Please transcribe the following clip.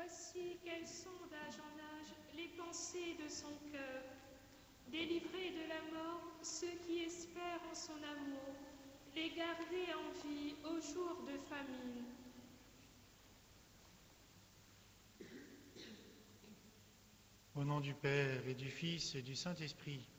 Voici qu'elle sonde d'âge en âge les pensées de son cœur, délivrer de la mort ceux qui espèrent en son amour, les garder en vie au jour de famine. Au nom du Père et du Fils et du Saint-Esprit.